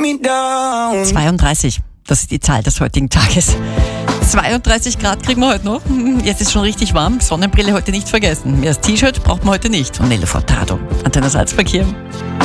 32, das ist die Zahl des heutigen Tages. 32 Grad kriegen wir heute noch. Jetzt ist schon richtig warm. Sonnenbrille heute nicht vergessen. Mehr als T-Shirt braucht man heute nicht. Und Nele Furtado, Antenne Salzverkehr.